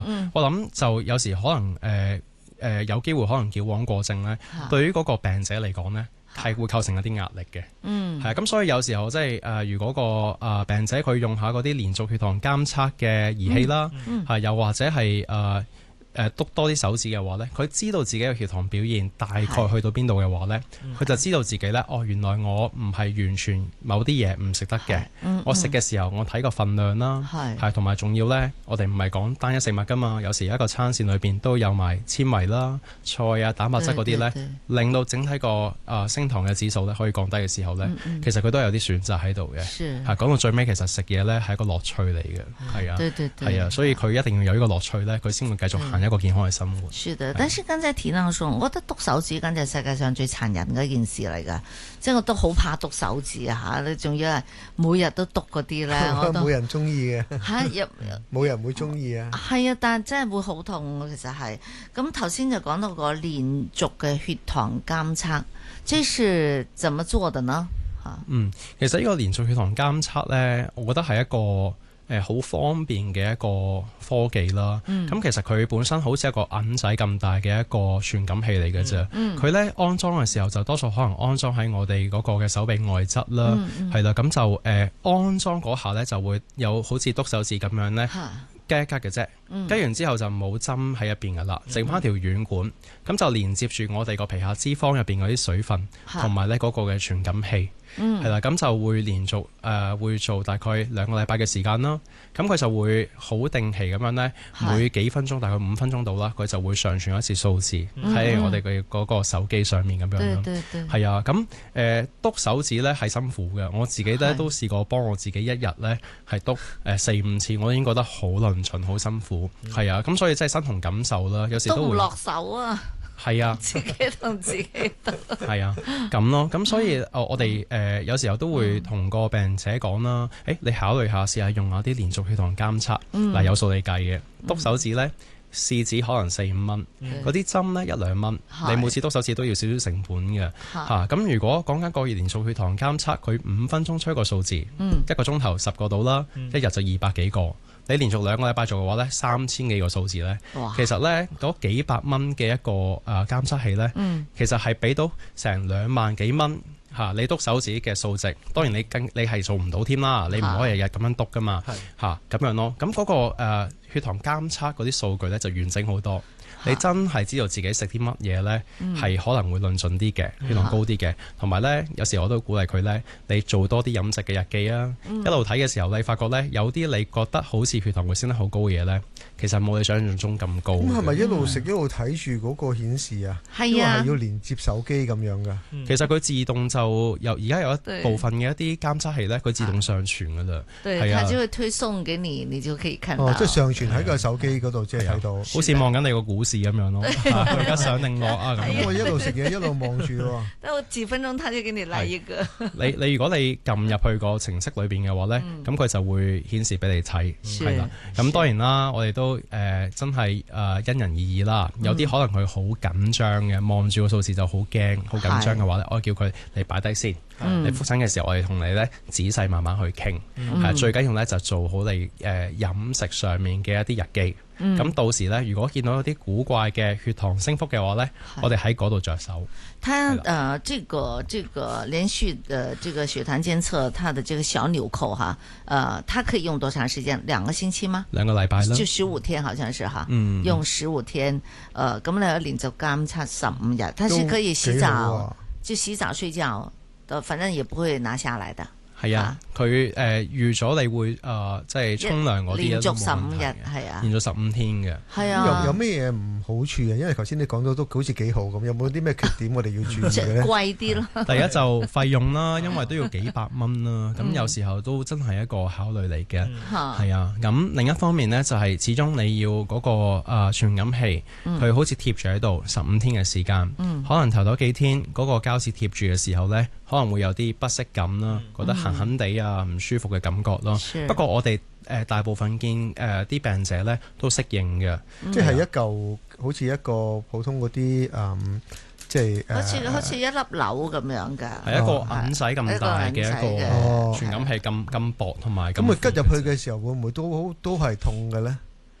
我諗就有時可能有機會可能矯枉過正咧，對於嗰個病者嚟講咧，係會構成一啲壓力嘅。係啊，咁所以有時候即係如果個病者佢用下嗰啲連續血糖監測嘅儀器啦，又或者係篤多啲手指嘅話呢，佢知道自己嘅血糖表現大概去到邊度嘅話呢，佢就知道自己呢，原來我唔係完全某啲嘢唔食得嘅，我食嘅時候我睇個份量啦，係同埋仲要呢，我哋唔係講單一食物噶嘛，有時一個餐膳裏邊都有埋纖維啦、菜啊、蛋白質嗰啲呢，令到整體個升糖嘅指數呢可以降低嘅時候呢，其實佢都有啲選擇喺度嘅。係講到最尾，其實食嘢呢係一個樂趣嚟嘅，係啊，係啊，所以佢一定要有呢個樂趣呢，佢先會繼續行一個健康嘅生活。 是的，但是剛才田亮說，我覺得篤手指簡直係世界上最殘忍嘅一件事嚟㗎，即係我都好怕篤手指啊嚇！你仲要係每日都篤嗰啲咧， 冇人中意嘅嚇， 冇人會中意啊！ 係啊，但係真係會好痛，其實係。咁頭先就講到個連續嘅血糖監測，這是怎麼做的呢？嚇， 其實呢個連續血糖監測咧，我覺得係一個好方便嘅一個科技啦，咁其實佢本身好似一個銀仔咁大嘅一個傳感器嚟嘅啫。佢咧安裝嘅時候就多數可能安裝喺我哋嗰個嘅手臂外側啦，係啦，咁就安裝嗰下咧就會有好似篤手指咁樣咧，吉一吉嘅啫，吉完之後就冇針喺入邊噶啦，剩翻條軟管，咁就連接住我哋個皮下脂肪入邊嗰啲水分，同埋咧嗰個嘅傳感器。係啦，咁就會連續會做大概2個禮拜嘅時間啦。咁佢就會好定期咁樣呢，每幾分鐘大概5分鐘到啦，佢就會上傳一次數字喺我哋嘅嗰個手機上面咁樣咯。係啊，咁篤手指呢係辛苦嘅，我自己呢都試過幫我自己一日呢係篤4-5次，我已經覺得好論盡，好辛苦。係啊，咁所以真係身同感受啦，有時都會篤唔落手啊。 係啊， 自己同自己得係啊，咁咯，咁所以我哋有時候都會同個病者講啦，你考慮下試下用下啲連續血糖監測，嗱有數你計嘅，篤手指呢，試紙可能4-5蚊，嗰啲針呢1-2蚊，你每次篤手指都要少少成本嘅嚇。咁如果講緊個月連續血糖監測，佢5分鐘吹個數字，1個鐘頭10個到啦，一日就200幾個。你連續2個禮拜做嘅話呢，3000幾個數字呢，其實呢，嗰幾百蚊嘅一個監測器呢，其實係俾到成2萬幾蚊嚇，你篤手指嘅數值。當然你係做唔到添啦，你唔可以日日咁樣篤噶嘛嚇，咁樣咯。咁嗰個血糖監測嗰啲數據呢，就完整好多。你真係知道自己食啲乜嘢呢，係可能會論盡啲嘅，血糖高啲嘅，同埋呢，有時我都鼓勵佢呢，你做多啲飲食嘅日記啊，一路睇嘅時候你發覺呢，有啲你覺得好似血糖會升得好高嘅嘢呢，其實冇你想象中咁高。 咁係咪一路食一路睇住嗰個顯示啊？係啊，係要連接手機咁樣噶。 其實佢自動就而家有一部分嘅一啲監測器呢，佢自動上傳噶啦。 係啊，佢就會推送給你，你就可以看到。 即係上傳喺個手機嗰度，即係睇到， 好似望緊你個股市咁樣咯。佢而家上定落啊咁。 我一路食嘢一路望住喎。 等我幾分鐘，他就給你來一個。 你如果你撳入去個程式裏邊嘅話呢，咁佢就會顯示俾你睇，係啦。咁當然啦，我哋都真係因人而異啦。有啲可能佢好緊張嘅，望住個數字就好驚、好緊張嘅話呢，我叫佢你擺低先。你覆診嘅時候，我哋同你呢仔細慢慢去傾。最緊要呢就做好你飲食上面嘅一啲日記。咁到時呢，如果見到有啲古怪嘅血糖升幅嘅話呢，我哋喺嗰度着手。 它這個連續的這個血糖監測，它的這個小紐扣哈，它可以用多長時間？2個星期嗎？2個禮拜啦，就15天，好像是哈。用15天，咁你有連續監測15日，它是可以洗澡，就洗澡睡覺，反正也不會拿下來的。係啊， 佢預咗你會即係沖涼嗰啲連續15日，係啊， 連續15天嘅。 係啊， 有咩嘢唔好處嘅？因為頭先你講到都好似幾好咁，有冇啲咩缺點我哋要注意嘅咧？ 貴啲咯。 第一就費用啦，因為都要幾百蚊啦，咁有時候都真係一個考慮嚟嘅。係啊，咁另一方面呢，就係始終你要嗰個傳感器，佢好似貼住喺度15天嘅時間，可能頭幾天嗰個膠紙貼住嘅時候呢，可能會有啲不適感啦，覺得痕痕地啊唔舒服嘅感覺咯。不過我哋大部分見啲病者咧都適應嘅， 即係一嚿好似一個普通嗰啲即係好似一粒紐咁樣㗎。 係一個銀仔咁大嘅一個傳感器咁薄同埋咁。 咁佢吉入去嘅時候會唔會都係痛嘅咧？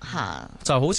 嚇， 就好似